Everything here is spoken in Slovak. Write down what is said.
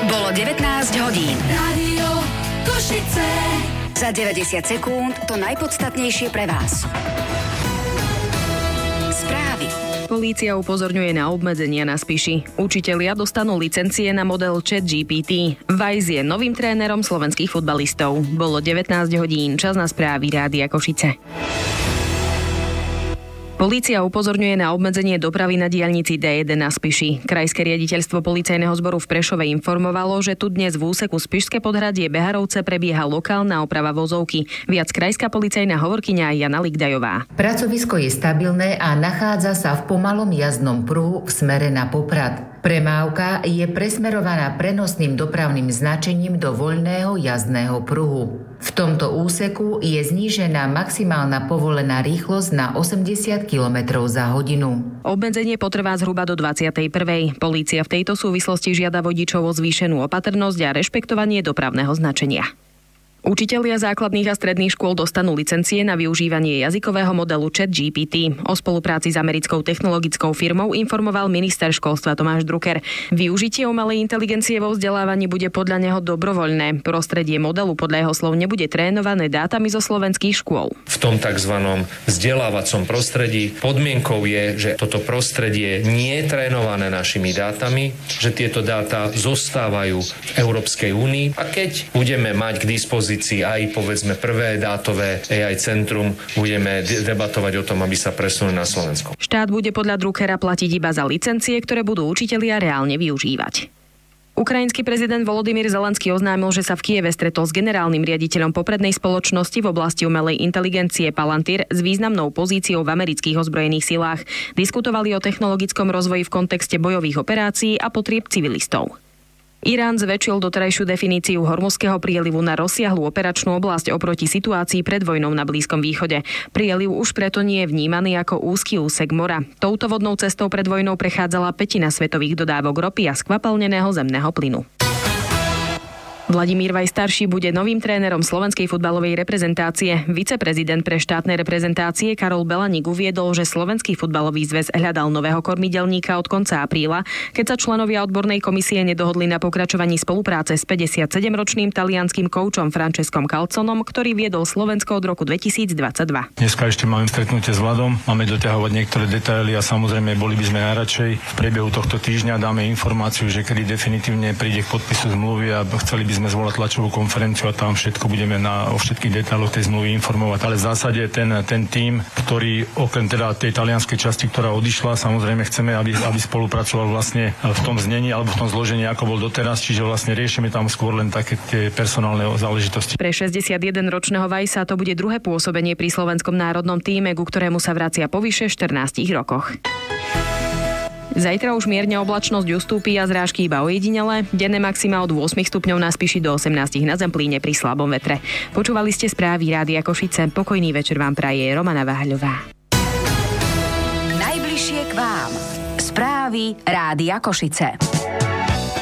Bolo 19 hodín. Rádio Košice. Za 90 sekúnd to najpodstatnejšie pre vás. Správy. Polícia upozorňuje na obmedzenia na Spiši. Učitelia dostanú licencie na model ChatGPT. Vajs je novým trénerom slovenských futbalistov. Bolo 19 hodín, čas na správy Rádia Košice. Polícia upozorňuje na obmedzenie dopravy na diaľnici D1 na Spiši. Krajské riaditeľstvo policajného zboru v Prešove informovalo, že tu dnes v úseku Spišské Podhradie Beharovce prebieha lokálna oprava vozovky. Viac krajská policajná hovorkyňa Jana Ligdajová. Pracovisko je stabilné a nachádza sa v pomalom jazdnom pruhu v smere na Poprad. Premávka je presmerovaná prenosným dopravným značením do voľného jazdného pruhu. V tomto úseku je znížená maximálna povolená rýchlosť na 80 km za hodinu. Obmedzenie potrvá zhruba do 21. Polícia v tejto súvislosti žiada vodičov o zvýšenú opatrnosť a rešpektovanie dopravného značenia. Učitelia základných a stredných škôl dostanú licencie na využívanie jazykového modelu ChatGPT. O spolupráci s americkou technologickou firmou informoval minister školstva Tomáš Drucker. Využitie umelej inteligencie vo vzdelávaní bude podľa neho dobrovoľné. Prostredie modelu podľa jeho slov nebude trénované dátami zo slovenských škôl. V tom tzv. Vzdelávacom prostredí podmienkou je, že toto prostredie nie je trénované našimi dátami, že tieto dáta zostávajú v Európskej únii a keď budeme mať k dispozícii aj povedzme prvé dátové AI centrum, budeme debatovať o tom, aby sa presunuli na Slovensko. Štát bude podľa Druckera platiť iba za licencie, ktoré budú učitelia reálne využívať. Ukrajinský prezident Volodymyr Zelenský oznámil, že sa v Kieve stretol s generálnym riaditeľom poprednej spoločnosti v oblasti umelej inteligencie Palantir s významnou pozíciou v amerických ozbrojených silách. Diskutovali o technologickom rozvoji v kontexte bojových operácií a potrieb civilistov. Irán zväčšil doterajšiu definíciu Hormuzského prielivu na rozsiahlu operačnú oblasť oproti situácii pred vojnou na Blízkom východe. Prieliv už preto nie je vnímaný ako úzky úsek mora. Touto vodnou cestou pred vojnou prechádzala pätina svetových dodávok ropy a skvapalneného zemného plynu. Vladimír Vajs starší bude novým trénerom slovenskej futbalovej reprezentácie. Viceprezident pre štátne reprezentácie Karol Belaník uviedol, že Slovenský futbalový zväz hľadal nového kormidelníka od konca apríla, keď sa členovia odbornej komisie nedohodli na pokračovaní spolupráce s 57-ročným talianskym koučom Francescom Calzonom, ktorý viedol Slovensko od roku 2022. Dneska ešte máme stretnutie s Vladom, máme doťahovať niektoré detaily a samozrejme boli by sme najradšej v priebehu tohto týždňa dáme informáciu, že kedy definitívne príde k podpisu zmluvy a chceli by sme zvolať tlačovú konferenciu a tam všetko budeme o všetkých detailoch tej zmluvy informovať. Ale v zásade ten tím, ktorý okrem teda tej talianskej časti, ktorá odišla, samozrejme chceme, aby spolupracoval vlastne v tom znení alebo v tom zložení, ako bol doteraz, čiže vlastne riešime tam skôr len také tie personálne záležitosti. Pre 61-ročného Vajsa to bude druhé pôsobenie pri slovenskom národnom tíme, ku ktorému sa vracia po vyše 14 rokoch. Zajtra už mierne oblačnosť ustúpi a zrážky iba ojedinele. Denné maxima od 8 stupňov na Spiši do 18 na Zemplíne pri slabom vetre. Počúvali ste správy Rádia Košice. Pokojný večer vám praje Romana Váhľová. Najbližšie k vám. Správy Rádia Košice.